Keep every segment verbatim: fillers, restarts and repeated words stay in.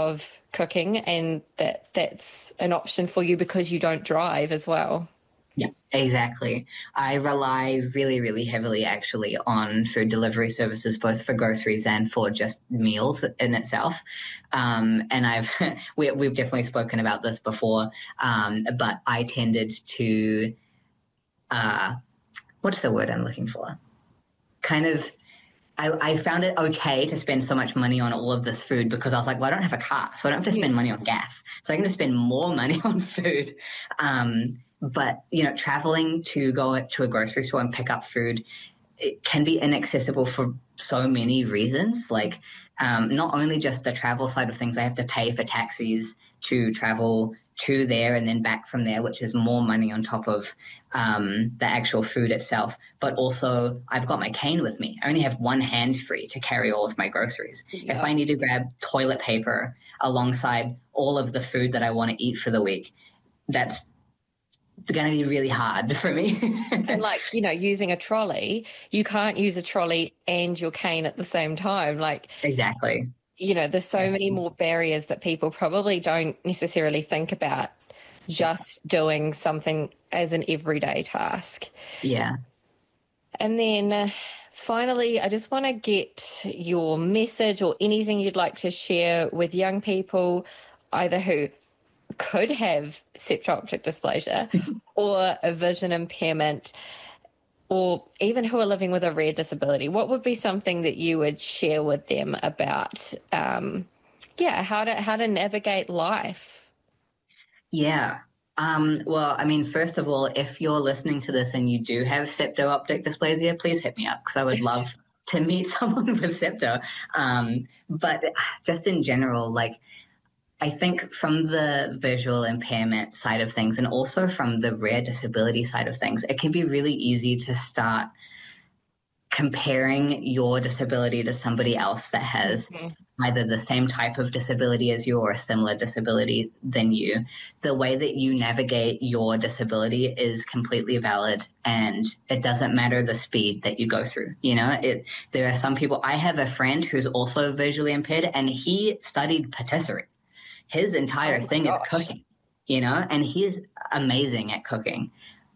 of cooking, and that that's an option for you because you don't drive as well. Yeah, exactly. I rely really, really heavily actually on food delivery services, both for groceries and for just meals in itself. Um, and I've we, we've definitely spoken about this before, um, but I tended to uh, what's the word I'm looking for? Kind of. I, I found it okay to spend so much money on all of this food because I was like, well, I don't have a car, so I don't have to spend money on gas. So I can just spend more money on food. Um, but, you know, traveling to go to a grocery store and pick up food, it can be inaccessible for so many reasons. Like, um, not only just the travel side of things, I have to pay for taxis to travel to there and then back from there, which is more money on top of um, the actual food itself. But also, I've got my cane with me. I only have one hand free to carry all of my groceries. Yeah. If I need to grab toilet paper alongside all of the food that I want to eat for the week, that's going to be really hard for me. And like, you know, using a trolley, you can't use a trolley and your cane at the same time. Like, exactly. You know, there's so many more barriers that people probably don't necessarily think about just doing something as an everyday task. Yeah. And then uh, finally, I just want to get your message or anything you'd like to share with young people, either who could have septal-optic dysplasia or a vision impairment, or even who are living with a rare disability. What would be something that you would share with them about, um, yeah, how to how to navigate life? Yeah. Um, well, I mean, first of all, if you're listening to this and you do have septo-optic dysplasia, please hit me up because I would love to meet someone with septo. Um, but just in general, like, I think from the visual impairment side of things and also from the rare disability side of things, it can be really easy to start comparing your disability to somebody else that has mm-hmm. either the same type of disability as you or a similar disability than you. The way that you navigate your disability is completely valid, and it doesn't matter the speed that you go through. You know, it, there are some people, I have a friend who's also visually impaired, and he studied patisserie. His entire oh thing gosh. is cooking, you know, and he's amazing at cooking.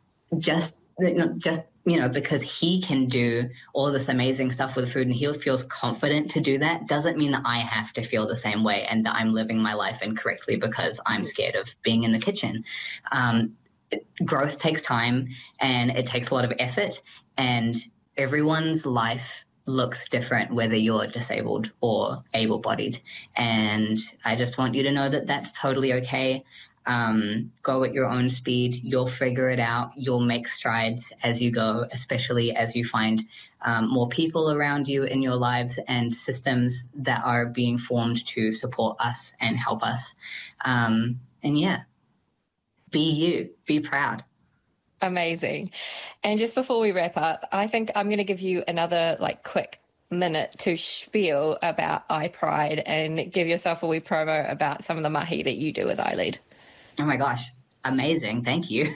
Just, you know, just, you know, because he can do all of this amazing stuff with food and he feels confident to do that doesn't mean that I have to feel the same way and that I'm living my life incorrectly because I'm scared of being in the kitchen. Um, growth takes time and it takes a lot of effort, and everyone's life looks different whether you're disabled or able-bodied. And I just want you to know that that's totally okay. Um, go at your own speed. You'll figure it out. You'll make strides as you go, especially as you find um, more people around you in your lives and systems that are being formed to support us and help us. Um, and yeah, be you, be proud. Amazing. And just before we wrap up, I think I'm going to give you another like quick minute to spiel about iPride and give yourself a wee promo about some of the mahi that you do with iLead. Oh my gosh. Amazing. Thank you.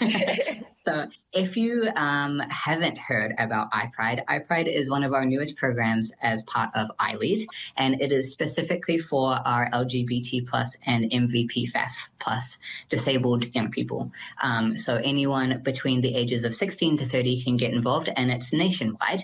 So if you um, haven't heard about iPride, iPride is one of our newest programs as part of iLead, and it is specifically for our L G B T plus and M V P F A F plus disabled young people. Um, so anyone between the ages of sixteen to thirty can get involved, and it's nationwide.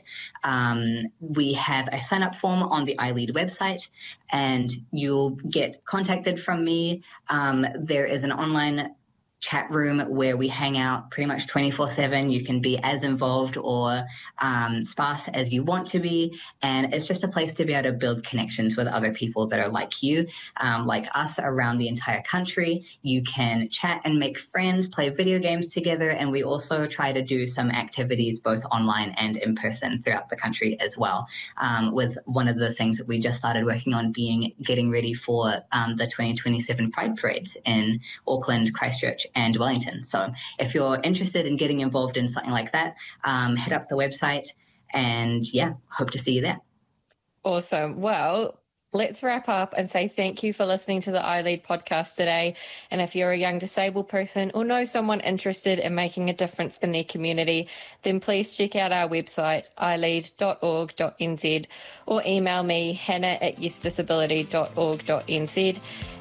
Um, we have a sign-up form on the iLead website, and you'll get contacted from me. Um, there is an online chat room where we hang out pretty much twenty-four seven. You can be as involved or um, sparse as you want to be. And it's just a place to be able to build connections with other people that are like you, um, like us around the entire country. You can chat and make friends, play video games together. And we also try to do some activities both online and in person throughout the country as well. Um, with one of the things that we just started working on being getting ready for um, the twenty twenty-seven Pride Parades in Auckland, Christchurch, and Wellington. So if you're interested in getting involved in something like that, um, head up the website and yeah, hope to see you there. Awesome. Well, let's wrap up and say thank you for listening to the iLead podcast today. And if you're a young disabled person or know someone interested in making a difference in their community, then please check out our website, i lead dot org dot n z, or email me, hannah at yes disability dot org dot n z.